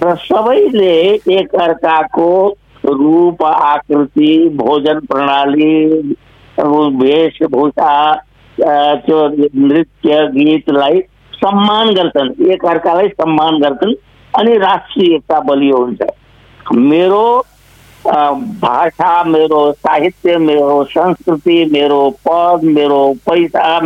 र सबैले एक अर्काको रूप, आकृति, भोजन प्रणाली, वेशभूषा, त्यो नृत्य गीतलाई सम्मान गर्छन्, एक अर्कालाई सम्मान गर्छन् अनि राष्ट्रिय एकता बलियो हुन्छ। मेरो भाषा, मेरो साहित्य, मेरो संस्कृति, मेरो पद, मेरो पैसा,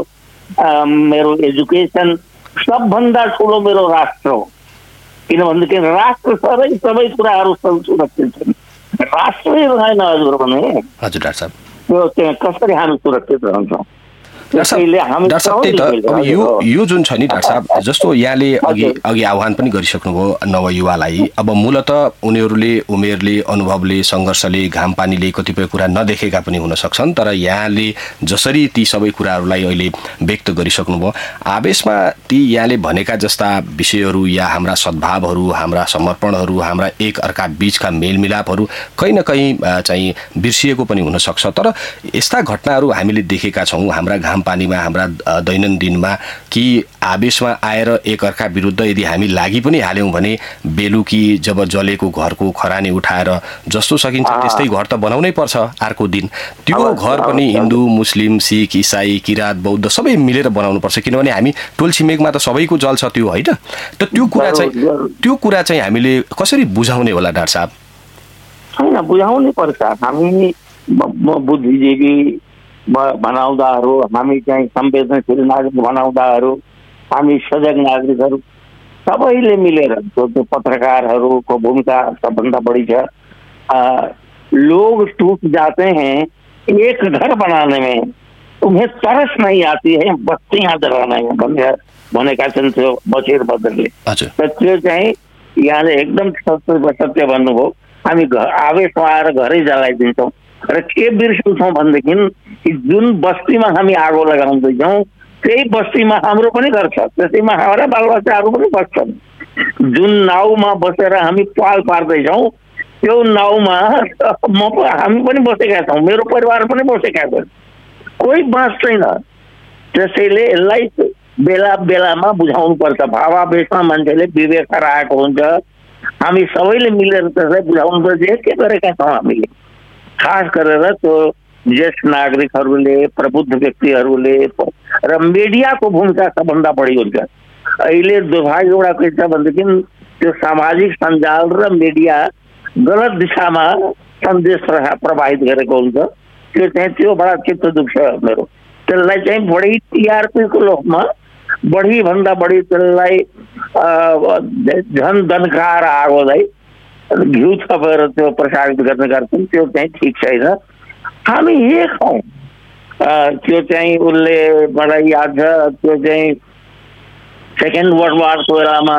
मेरो एजुकेसन, सबभन्दा ठुलो मेरो राष्ट्र हो। किनभनेदेखि राष्ट्र सबै कुराहरू सुरक्षित छन्। राष्ट्रै रहेन हजुर भने हजुर डाक्टर साहब, त्यो त्यहाँ कसरी हामी सुरक्षित रहन्छौँ? डाक्टर साहब, त्यही त अब यो जुन छ नि डाक्टर साहब, जस्तो यहाँले अघि आह्वान पनि गरिसक्नुभयो नवयुवालाई। अब मूलत उनीहरूले उमेरले, अनुभवले, सङ्घर्षले, घाम पानीले कतिपय कुरा नदेखेका पनि हुन सक्छन्, तर यहाँले जसरी ती सबै कुराहरूलाई अहिले व्यक्त गरिसक्नुभयो, आवेशमा ती यहाँले भनेका जस्ता विषयहरू या हाम्रा सद्भावहरू, हाम्रा समर्पणहरू, हाम्रा एक अर्का बीचका मेलमिलापहरू कहीँ न कहीँ चाहिँ बिर्सिएको पनि हुनसक्छ। तर यस्ता घटनाहरू हामीले देखेका छौँ हाम्रा घाम पानीमा, हाम्रा दैनन्दिनमा, कि आवेशमा आएर एक अर्का विरुद्ध यदि हामी लागि पनि हाल्यौँ भने बेलुकी जब जलेको घरको खरानी उठाएर जस्तो सकिन्छ त्यस्तै घर त बनाउनै पर्छ अर्को दिन। त्यो घर पनि हिन्दू, मुस्लिम, सिख, इसाई, किरात, बौद्ध सबै मिलेर बनाउनु पर्छ, किनभने हामी टोल छिमेकमा त सबैको जल्छ त्यो, होइन? त त्यो कुरा चाहिँ हामीले कसरी बुझाउने होला डाक्टर साहब? होइन, बुझाउनै पर्छ। हामी बुद्धिजीवी बनाउँदाहरू, हामी चाहिँ संवेदनशील नागरिक बनाउँदाहरू, हामी सजग नागरिकहरू सबैले मिलेर, त्यो पत्रकारहरूको भूमिका सबभन्दा बड़ी छ। लोग टूट जाते हैं एक घर बनाने में, तुम्हें तरस नहीं आती है बस्तियां जलाने में भनेका छन् त्यो बशीर बद्रले। त्यो चाहिँ यहाँले एकदम सत्य भन्नुभयो। हामी आवेशमा आएर घरै जलाइदिन्छौँ र के बिर्सन्छौँ भनेदेखि जुन बस्तीमा हामी आगो लगाउँदैछौँ त्यही बस्तीमा हाम्रो पनि घर छ, त्यसैमा हाम्रा बालबच्चाहरू पनि बस्छन्। जुन नाउमा बसेर हामी पाल पार्दैछौँ त्यो नाउमा हामी पनि बसेका छौँ, मेरो परिवार पनि बसेका छन्, कोही बाँच्दैन। त्यसैले यसलाई बेला बेलामा बुझाउनु पर्छ। भावावेशमा मान्छेले विवेक हराएको हुन्छ। हामी सबैले मिलेर त्यसलाई बुझाउनु पर्छ के गरेका छौँ हामीले। खास गरेर त्यो ज्येष्ठ नागरिकहरूले, प्रबुद्ध व्यक्तिहरूले र मिडियाको भूमिका सबभन्दा बढी हुन्छ। अहिले दुर्भाग्य एउटा के छ भनेदेखि त्यो सामाजिक सञ्जाल र मिडिया गलत दिशामा सन्देश प्रवाहित गरेको हुन्छ। त्यो बडा चित्त दुख्छ मेरो। त्यसलाई चाहिँ बढी टिआरपीको लोभमा बढी भन्दा बढी त्यसलाई झन दनकार आगोलाई घिउ थपेर त्यो प्रसारित गर्ने गर्छन्। त्यो चाहिँ ठिक छैन। हामी एक हौँ। त्यो चाहिँ उसले मलाई याद छ, त्यो चाहिँ सेकेन्ड वर्ल्ड वारको बेलामा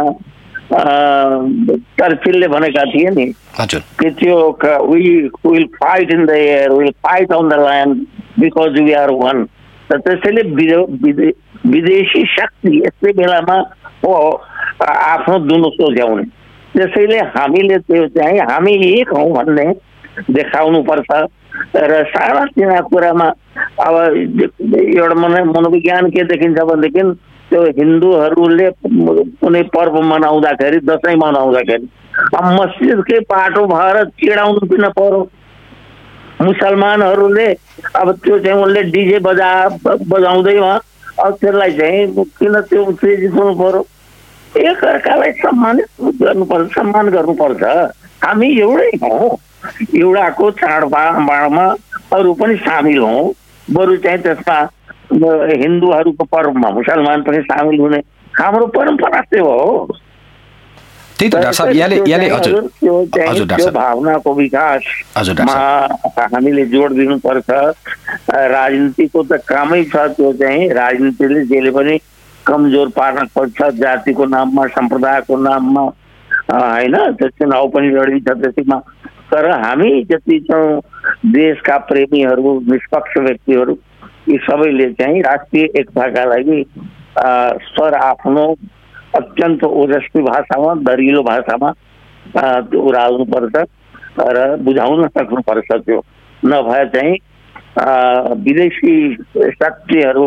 चर्चिलले भनेका थिए नि कि त्यो we will fight in the air, will fight on the land because we are one. त्यसैले विदेशी शक्ति यस्तै बेलामा आफ्नो दुनो सोझ्याउने। त्यसैले हामीले त्यो चाहिँ हामी एक हौँ भन्ने देखाउनु पर्छ र सारा तिना कुरामा अब एउटा मनोविज्ञान के देखिन्छ भनेदेखि त्यो हिन्दूहरूले कुनै पर्व मनाउँदाखेरि, दसैँ मनाउँदाखेरि मस्जिदकै पाटो भएर चिडाउनु किन पर्यो? मुसलमानहरूले अब त्यो चाहिँ उनले डिजे बजाउँदैमा अब त्यसलाई चाहिँ किन त्यो उत्तेजित हुनु पर्यो? एक अर्कालाई सम्मान गर्नुपर्छ। हामी एउटै हौँ। एउटाको चाडबाडमा अरू पनि सामेल हौँ। बरु चाहिँ त्यसमा हिन्दूहरूको पर्वमा मुसलमान पनि सामेल हुने हाम्रो परम्परा त्यो हो। त्यही त डाक्टर साहब, यहाँले त्यो भावनाको विकासमा हामीले जोड दिनुपर्छ। राजनीतिको त कामै छ, त्यो चाहिँ राजनीतिले जहिले पनि कमजोर पार्न खोज्छ जातिको नाममा, सम्प्रदायको नाममा, होइन? त्यो चुनाव पनि लडिन्छ त्यसैमा। तर हामी जति छौँ देशका प्रेमीहरू, निष्पक्ष व्यक्तिहरू, यी सबैले चाहिँ राष्ट्रिय एकताका लागि स्वर आफ्नो अत्यन्त ओजस्वी भाषामा, दरिलो भाषामा उराल्नुपर्छ र बुझाउन सक्नुपर्छ। त्यो नभए चाहिँ विदेशी शक्तिहरू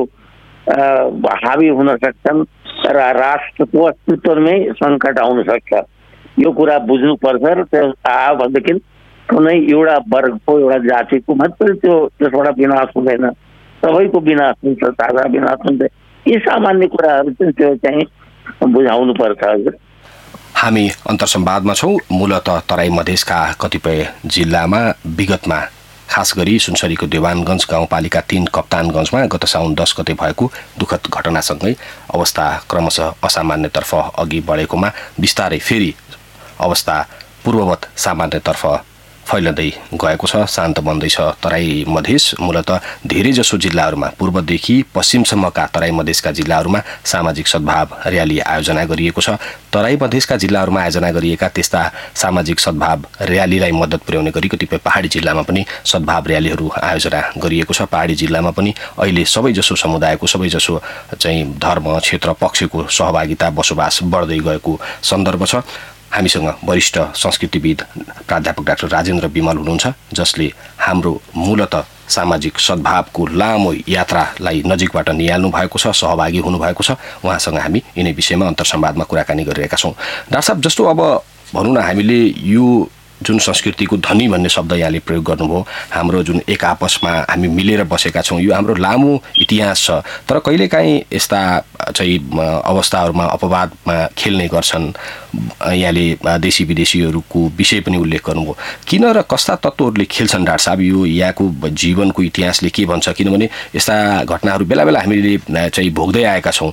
हावी हुन सक्छन् र राष्ट्रको अस्तित्वमै सङ्कट आउन सक्छ। यो कुरा बुझ्नुपर्छ र त्यो आयो भनेदेखि कुनै एउटा वर्गको एउटा जातिको मात्रै त्यसबाट विनाश हुँदैन, सबैको विनाश हुन्छ, साझा विनाश हुन्छ। यी सामान्य कुराहरू चाहिँ त्यो चाहिँ बुझाउनु पर्छ। हजुर, हामी अन्तर्संवादमा छौँ। मूलत तराई मधेसका कतिपय जिल्लामा विगतमा खास गरी सुनसरीको देवानगञ्ज गाउँपालिका 3 कप्तानगञ्जमा गत साउन 10 गते भएको दुःखद घटनासँगै अवस्था क्रमशः असामान्यतर्फ अघि बढेकोमा बिस्तारै फेरि अवस्था पूर्ववत सामान्यतर्फ फैलदै गएको छ, शान्त बन्दैछ तराई मधेस। मूलत धेरैजसो जिल्लाहरूमा पूर्वदेखि पश्चिमसम्मका तराई मधेसका जिल्लाहरूमा सामाजिक सद्भाव र्याली आयोजना गरिएको छ। तराई मधेसका जिल्लाहरूमा आयोजना गरिएका त्यस्ता सामाजिक सद्भाव र्यालीलाई मद्दत पुर्याउने गरी कतिपय पहाडी जिल्लामा पनि सद्भाव र्यालीहरू आयोजना गरिएको छ। पहाडी जिल्लामा पनि अहिले सबैजसो समुदायको, सबैजसो चाहिँ धर्म, क्षेत्र, पक्षको सहभागिता, बसोबास बढ्दै गएको सन्दर्भ छ। हामीसँग वरिष्ठ संस्कृतिविद प्राध्यापक डाक्टर राजेन्द्र विमल हुनुहुन्छ, जसले हाम्रो मूलत सामाजिक सद्भावको लामो यात्रालाई नजिकबाट निहाल्नु भएको छ, सहभागी हुनुभएको छ। उहाँसँग हामी यिनै विषयमा अन्तर्संवादमा कुराकानी गरिरहेका छौँ। डाक्टर साहब, जस्तो अब भनौँ न, हामीले यो जुन संस्कृतिको धनी भन्ने शब्द यहाँले प्रयोग गर्नुभयो, हाम्रो जुन एक आपसमा हामी मिलेर बसेका छौँ, यो हाम्रो लामो इतिहास छ। तर कहिलेकाहीँ यस्ता चाहिँ अवस्थाहरूमा अपवादमा खेल्ने गर्छन्। यहाँले देशी विदेशीहरूको विषय पनि उल्लेख गर्नुभयो। किन र कस्ता तत्त्वहरूले खेल्छन् डाक्टर साहब? यो यहाँको जीवनको इतिहासले के भन्छ? किनभने यस्ता घटनाहरू बेला बेला हामीले चाहिँ भोग्दै आएका छौँ,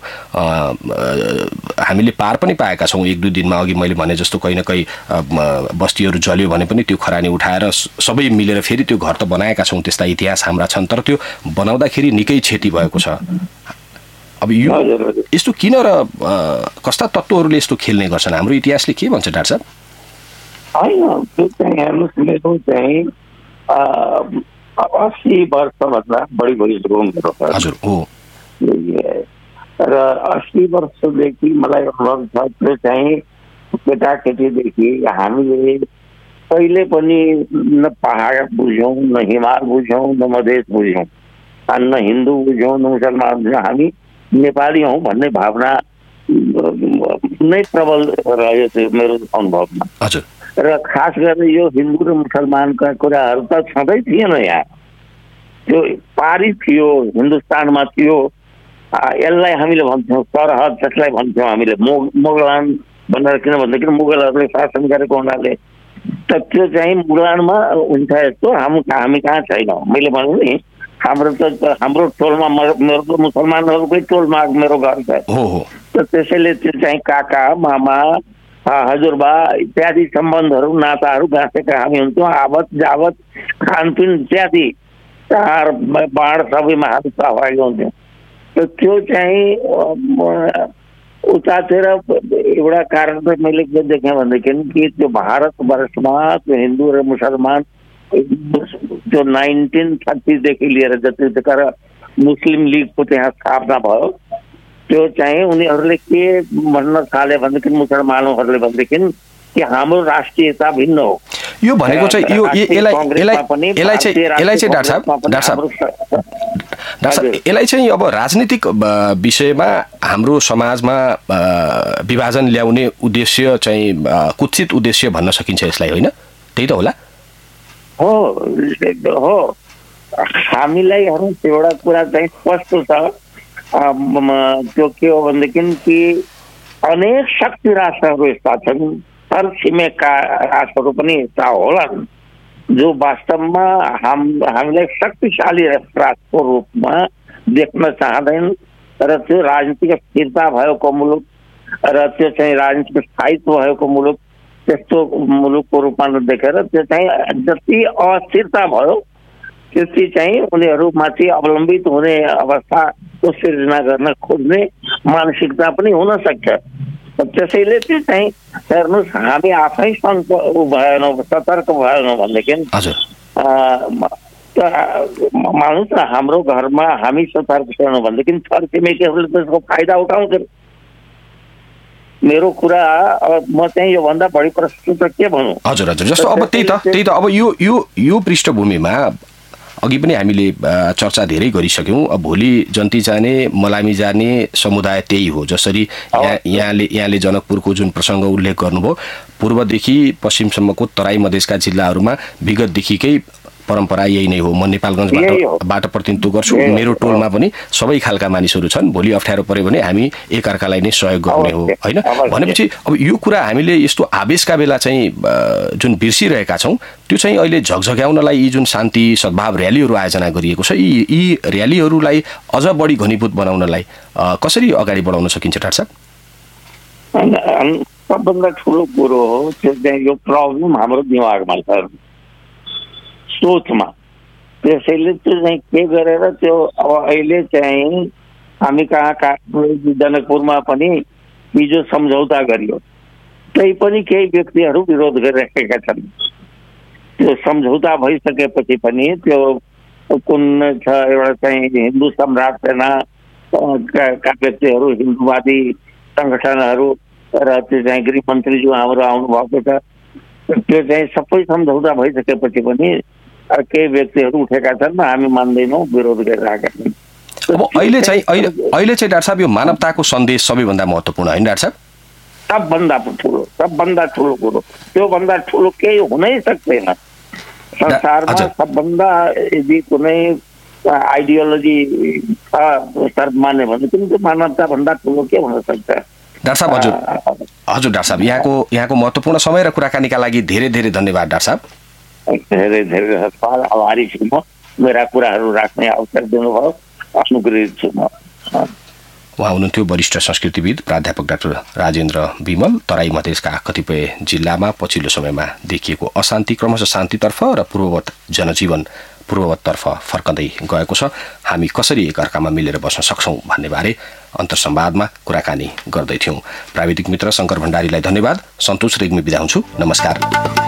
हामीले पार पनि पाएका छौँ। 1-2 दिनमा अघि मैले भने जस्तो कहीँ न कहीँ बस्तीहरू जल्यो भने पनि त्यो खरानी उठाएर सबै मिलेर फेरि त्यो घर त बनाएका छौँ। त्यस्ता इतिहास हाम्रा छन्, तर त्यो बनाउँदाखेरि निकै क्षति भएको छ। अब यो यस्तो किन र कस्ता तत्त्वहरूले यस्तो खेल्ने गर्छन्? हाम्रो इतिहासले के भन्छ डाक्टर साहब? होइन, त्यो चाहिँ हेर्नुहोस्, मेरो चाहिँ 80 वर्षभन्दा बढी भइसक्यो मेरो। हजुर, हो। र 80 वर्षदेखि मलाई अनुभव छ। त्यो चाहिँ केटाकेटीदेखि हामीले कहिले पनि न पहाड बुझ्यौँ, न हिमाल बुझ्यौँ, न मधेस बुझ्यौँ, न हिन्दू बुझ्यौँ, न मुसलमान बुझ्यौँ। हामी नेपाली हौँ भन्ने भावना नै प्रबल रह्यो थियो मेरो अनुभवमा। र खास गरेर यो हिन्दू र मुसलमानका कुराहरू त छँदै थिएन यहाँ। त्यो पारित थियो, हिन्दुस्तानमा थियो। यसलाई हामीले भन्छौँ सरहद, त्यसलाई भन्छौँ हामीले मोगलान भनेर। किन भन्दाखेरि मुगलहरूले शासन गरेको हुनाले। त त्यो चाहिँ मुगलानमा हुन्छ यस्तो, हामी कहाँ छैनौँ। मैले भने नि, हाम्रो टोलमा मेरो त मुसलमानहरूकै टोलमा मेरो घर छ। त त्यसैले त्यो चाहिँ काका, मामा, हजुरबा इत्यादि सम्बन्धहरू, नाताहरू गाँसेका हामी हुन्थ्यौँ। आवत जावत खानपिन इत्यादि चाड बाड सबैमा हामी सहभागी हुन्थ्यौँ। त त्यो चाहिँ उतातिर एउटा कारण त मैले के देखेँ भनेदेखि कि त्यो भारतवर्षमा त्यो हिन्दू र मुसलमान त्यो 1930देखि लिएर जतिखेर मुस्लिम लिगको त्यहाँ स्थापना भयो, त्यो चाहिँ उनीहरूले के भन्न थाले भनेदेखि, मुसलमानहरूले भनेदेखि कि हाम्रो राष्ट्रियता भिन्न हो। यो भनेको चाहिँ यसलाई चाहिँ डाक्टर साहब यसलाई चाहिँ अब राजनीतिक विषयमा हाम्रो समाजमा विभाजन ल्याउने उद्देश्य चाहिँ कुत्सित उद्देश्य भन्न सकिन्छ यसलाई, होइन? त्यही त होला। हो, हामीलाई एउटा कुरा चाहिँ स्पष्ट छ। त्यो के हो भनेदेखि कि अनेक शक्ति राष्ट्रहरू यस्ता छन्, तर छिमेकका राष्ट्रहरू पनि यस्ता होलान् जो वास्तवमा हामीलाई शक्तिशाली राष्ट्रको रूपमा देख्न चाहँदैन। र त्यो राजनीतिक स्थिरता भएको मुलुक र त्यो चाहिँ राजनीतिक स्थायित्व भएको मुलुक, त्यस्तो मुलुकको रूपमा नदेखेर त्यो चाहिँ जति अस्थिरता भयो त्यति चाहिँ उनीहरूमाथि अवलम्बित हुने अवस्थाको सिर्जना गर्न खोज्ने मानसिकता पनि हुन सक्छ। त्यसैले त्यो चाहिँ हेर्नुहोस्, हामी आफै भएनौँ, सतर्क भएनौँ भनेदेखि मान्नुहोस् न, हाम्रो घरमा हामी सतर्क छैनौँ भनेदेखि छरछिमेकीहरूले त्यसको फाइदा उठाउँछन्। मेरो कुरा अब म चाहिँ योभन्दा बढी प्रस्तुत के भनौँ? हजुर, जस्तो अब त्यही त अब यो पृष्ठभूमिमा अघि पनि हामीले चर्चा धेरै गरिसक्यौँ। अब भोलि जन्ती जाने, मलामी जाने समुदाय त्यही हो। जसरी यहाँले जनकपुरको जुन प्रसङ्ग उल्लेख गर्नुभयो, पूर्वदेखि पश्चिमसम्मको तराई मधेसका जिल्लाहरूमा विगतदेखिकै परम्परा यही नै हो। म नेपालगञ्जबाट प्रतिनिधित्व गर्छु, मेरो टोलमा पनि सबै खालका मानिसहरू छन्, भोलि अप्ठ्यारो पर्यो भने हामी एकअर्कालाई नै सहयोग गर्ने हो होइन। भनेपछि अब यो कुरा हामीले यस्तो आवेशका बेला चाहिँ जुन बिर्सिरहेका छौँ त्यो चाहिँ अहिले झकझक्याउनलाई यी जुन शान्ति सद्भाव र्यालीहरू आयोजना गरिएको छ, यी र्यालीहरूलाई अझ बढी घनीभूत बनाउनलाई कसरी अगाडि बढाउन सकिन्छ डाक्टर साहब? सबभन्दा ठुलो कुरो हो त्यो चाहिँ यो प्रब्लम हाम्रो दिमागमा छ, सोचमा। त्यसैले त्यो चाहिँ के गरेर त्यो अब अहिले चाहिँ हामी कहाँ जनकपुरमा पनि हिजो सम्झौता गरियो, तै पनि केही व्यक्तिहरू विरोध गरिरहेका छन्। त्यो सम्झौता भइसकेपछि पनि त्यो कुन छ एउटा चाहिँ हिन्दू सम्राट सेनाका व्यक्तिहरू, हिन्दूवादी सङ्गठनहरू र त्यो चाहिँ गृहमन्त्रीज्यू हाम्रो आउनुभएको छ, त्यो चाहिँ सबै सम्झौता भइसकेपछि पनि केही व्यक्तिहरू उठेका छन्, हामी मान्दैनौँ, विरोध गरिरहेका छन्। अब अहिले चाहिँ डाक्टर साहब यो मानवताको सन्देश सबैभन्दा महत्त्वपूर्ण होइन डाक्टर साहब? सबभन्दा ठुलो कुरो, त्योभन्दा ठुलो केही हुनै सक्दैन संसारमा। सबभन्दा यदि कुनै आइडियोलोजी छ सर्वमान्य भने पनि त्यो मानवता भन्दा ठुलो के हुन सक्छ? डाक्टर साहब हजुर डाक्टर साहब यहाँको महत्त्वपूर्ण समय र कुराकानीका लागि धेरै धेरै धन्यवाद डाक्टर साहब। धेरै धेरै आभारी छु म, मेरा कुराहरू राख्ने अवसर दिनुभयो, अनुग्रहित छु म। उहाँ हुनुहुन्थ्यो वरिष्ठ संस्कृतिविद प्राध्यापक डाक्टर राजेन्द्र विमल। तराई मधेसका कतिपय जिल्लामा पछिल्लो समयमा देखिएको अशान्ति क्रमशः शान्तितर्फ र पूर्ववत जनजीवन पूर्ववततर्फ फर्कँदै गएको छ, हामी कसरी एकअर्कामा मिलेर बस्न सक्छौँ भन्ने बारे अन्तर्संवादमा कुराकानी गर्दै थियौँ। प्राविधिक मित्र शङ्कर भण्डारीलाई धन्यवाद। सन्तोष रेग्मी बिदा हुन्छु, नमस्कार।